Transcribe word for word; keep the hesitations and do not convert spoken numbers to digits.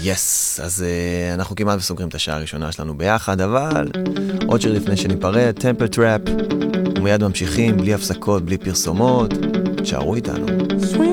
יס, yes, אז uh, אנחנו כמעט סוגרים את השעה הראשונה שלנו ביחד, אבל עוד שיר לפני שניפרד, טמפל טראפ, ומיד ממשיכים, בלי הפסקות, בלי פרסומות, שערו איתנו.